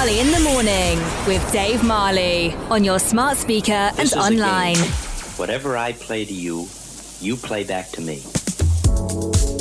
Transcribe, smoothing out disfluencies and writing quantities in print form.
Marley in the Morning with Dave Marley on your smart speaker and online. Whatever I play to you, you play back to me.